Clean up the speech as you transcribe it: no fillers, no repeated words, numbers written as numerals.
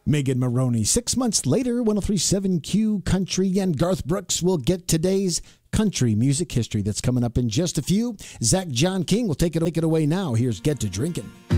Megan Maroney. 6 months later, 1037Q Country and Garth Brooks will get today's country music history. That's coming up in just a few. Zach John King will take it away now. Here's Get to Drinking.